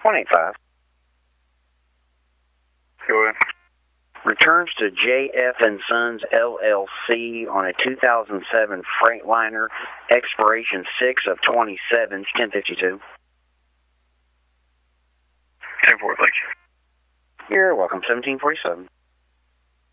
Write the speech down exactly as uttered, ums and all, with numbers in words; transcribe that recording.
one eight five. Go ahead. Returns to J F and Sons L L C on a two thousand seven Freightliner, expiration six of twenty-seven, ten fifty-two. ten four, thank you. You're welcome, seventeen forty-seven.